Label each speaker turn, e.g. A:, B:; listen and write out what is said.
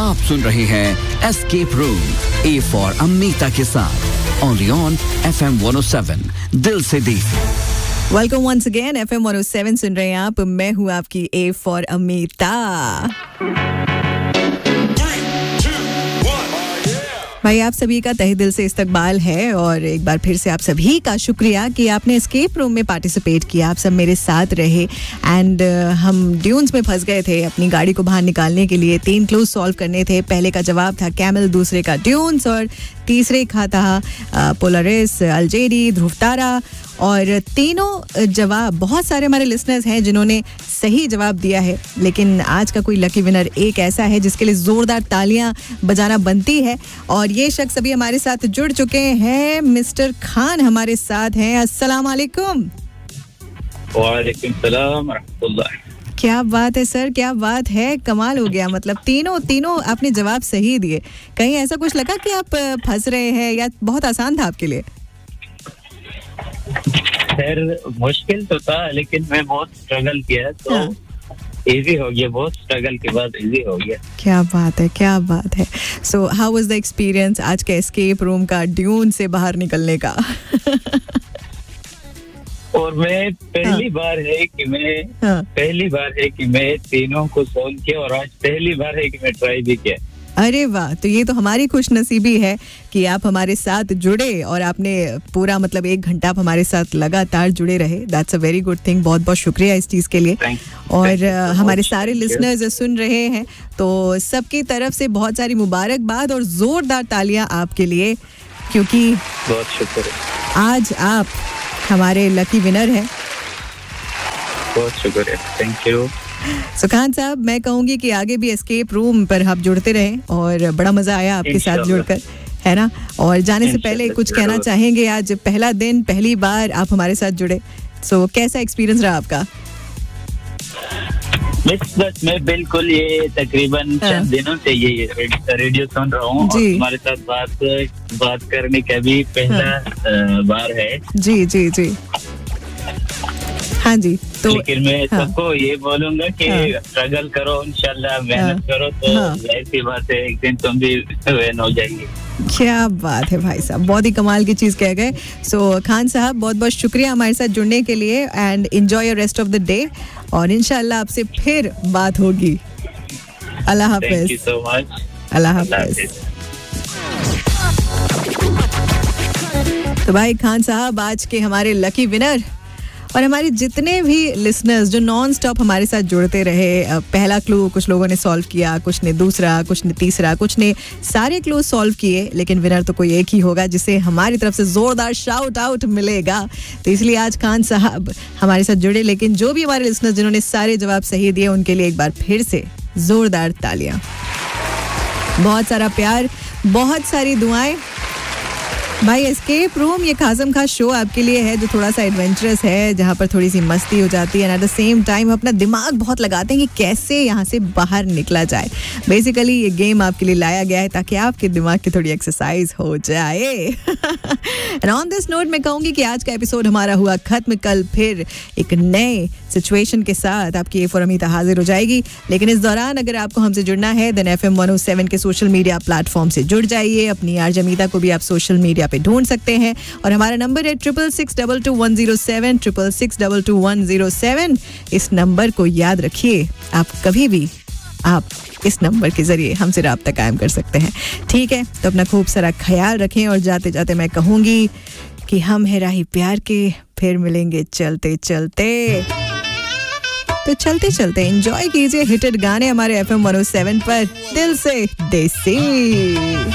A: आप सुन रहे हैं escape room A for Amita के साथ ओनली ऑन FM 107 दिल से दी।
B: वेलकम वंस अगेन FM 107 सुन रहे हैं आप। मैं हूँ आपकी ए फॉर अमीता। भाई आप सभी का तहे दिल से इस्तकबाल है और एक बार फिर से आप सभी का शुक्रिया कि आपने एस्केप रूम में पार्टिसिपेट किया। आप सब मेरे साथ रहे एंड हम ड्यून्स में फंस गए थे अपनी गाड़ी को बाहर निकालने के लिए। 3 क्लूज सॉल्व करने थे। पहले का जवाब था कैमल, दूसरे का ड्यून्स और तीसरे का था पोलरिस, अलजेरी, ध्रुवतारा। और तीनों जवाब, बहुत सारे हमारे लिसनर्स हैं जिन्होंने सही जवाब दिया है, लेकिन आज का कोई लकी विनर एक ऐसा है जिसके लिए जोरदार तालियां बजाना बनती है। और ये शख्स अभी हमारे साथ जुड़ चुके हैं। मिस्टर खान हमारे साथ हैं। अस्सलाम वालेकुम।
C: वालेकुम सलाम रहमतुल्लाह।
B: क्या बात है सर, क्या बात है, कमाल हो गया। मतलब तीनों आपने जवाब सही दिए। कहीं ऐसा कुछ लगा कि आप फंस रहे हैं या बहुत आसान था आपके लिए?
C: खैर मुश्किल तो था, लेकिन मैं बहुत स्ट्रगल किया तो इजी हो गया। बहुत स्ट्रगल के बाद इजी हो गया।
B: क्या बात है, क्या बात है। So how was the experience आज के एस्केप रूम का, ड्यून से बाहर निकलने का?
C: और मैं पहली बार है कि मैं तीनों को सोल्व किया और आज पहली बार है कि मैं ट्राई भी किया।
B: अरे वाह, तो ये तो हमारी खुशनसीबी है कि आप हमारे साथ जुड़े और आपने पूरा मतलब 1 घंटा आप हमारे साथ लगातार जुड़े रहे। That's a very good thing. बहुत बहुत शुक्रिया इस चीज़ के लिए। और हमारे सारे लिसनर्स सुन रहे हैं तो सबकी तरफ से बहुत सारी मुबारकबाद और जोरदार तालियां आपके लिए, क्योंकि
C: बहुत शुक्रिया।
B: आज आप हमारे लकी विनर हैं।
C: बहुत शुक्रिया, थैंक यू।
B: सुखान साहब, मैं कहूँगी कि आगे भी एस्केप रूम पर आप जुड़ते रहें और बड़ा मजा आया आपके साथ जुड़कर, है ना। और जाने से पहले कुछ कहना चाहेंगे? आज पहला दिन, पहली बार आप हमारे साथ जुड़े, सो कैसा एक्सपीरियंस रहा आपका?
C: बस मैं बिल्कुल ये तकरीबन चंद दिनों से ये रेडियो सुन रहा हूँ और तुम्हारे साथ बात करने का भी पहला बार है।
B: जी जी जी, हाँ जी। तो
C: लेकिन मैं सबको ये बोलूंगा कि स्ट्रगल करो, इंशाल्लाह मेहनत करो तो ऐसी बात है एक दिन तुम भी विन हो जाएंगे।
B: क्या बात है भाई साहब, बहुत ही कमाल की चीज कह गए। सो खान साहब, बहुत बहुत शुक्रिया हमारे साथ जुड़ने के लिए and enjoy your rest of the day और इंशाल्लाह आपसे फिर बात होगी। अल्लाह हाफिज।
C: Thank you so much.
B: अल्लाह हाफिज। तो भाई खान साहब आज के हमारे लकी विनर। और हमारे जितने भी लिसनर्स जो नॉन स्टॉप हमारे साथ जुड़ते रहे, पहला क्लू कुछ लोगों ने सॉल्व किया, कुछ ने दूसरा, कुछ ने तीसरा, कुछ ने सारे क्लू सॉल्व किए, लेकिन विनर तो कोई एक ही होगा जिसे हमारी तरफ से जोरदार शाउट आउट मिलेगा। तो इसलिए आज खान साहब हमारे साथ जुड़े, लेकिन जो भी हमारे लिसनर्स जिन्होंने सारे जवाब सही दिए उनके लिए एक बार फिर से जोरदार तालियां, बहुत सारा प्यार, बहुत सारी दुआएं। भाई एस्केप रूम ये काज़म खास शो आपके लिए है जो थोड़ा सा एडवेंचरस है, जहाँ पर थोड़ी सी मस्ती हो जाती है and at the same time अपना दिमाग बहुत लगाते हैं कि कैसे यहाँ से बाहर निकला जाए। बेसिकली ये गेम आपके लिए लाया गया है ताकि आपके दिमाग की थोड़ी एक्सरसाइज हो जाए। एंड ऑन दिस नोट मैं कहूँगी कि आज का एपिसोड हमारा हुआ खत्म। कल फिर एक नए सिचुएशन के साथ आपकी ए फॉर अमीता हाजिर हो जाएगी, लेकिन इस दौरान अगर आपको हमसे जुड़ना है देन FM 107 के सोशल मीडिया प्लेटफॉर्म से जुड़ जाइए। अपनी आरजे अमीता को भी आप सोशल मीडिया पे ढूंढ सकते हैं और हमारा नंबर है 66622107 66622107। इस नंबर को याद रखिए, आप कभी भी आप इस नंबर के जरिए हमसे राब्ता कायम कर सकते हैं। ठीक है, तो अपना खूब सारा ख्याल रखें और जाते जाते मैं कहूंगी कि हम है राही प्यार के, फिर मिलेंगे चलते चलते। तो चलते चलते एंजॉय कीजिए हिटेड गाने हमारे FM 107 पर दिल से देसी।